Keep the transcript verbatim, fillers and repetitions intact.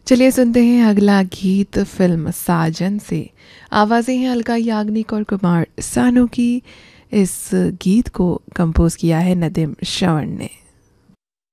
चलिए सुनते हैं अगला गीत फिल्म साजन से। आवाज़ें हैं अलका याग्निक और कुमार सानू की। इस गीत को कंपोज किया है नदीम श्रवण ने।